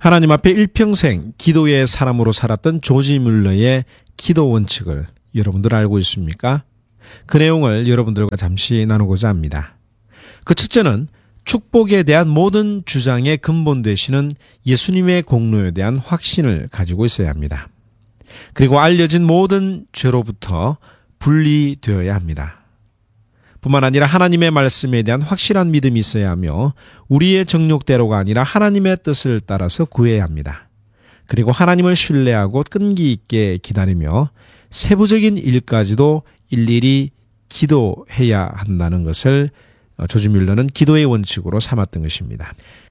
하나님 앞에 일평생 기도의 사람으로 살았던 조지 뮬러의 기도 원칙을 여러분들 알고 있습니까? 그 내용을 여러분들과 잠시 나누고자 합니다. 그 첫째는 축복에 대한 모든 주장의 근본 되시는 예수님의 공로에 대한 확신을 가지고 있어야 합니다. 그리고 알려진 모든 죄로부터 분리되어야 합니다. 뿐만 아니라 하나님의 말씀에 대한 확실한 믿음이 있어야 하며 우리의 정욕대로가 아니라 하나님의 뜻을 따라서 구해야 합니다. 그리고 하나님을 신뢰하고 끈기 있게 기다리며 세부적인 일까지도 일일이 기도해야 한다는 것을 조지 뮬러는 기도의 원칙으로 삼았던 것입니다.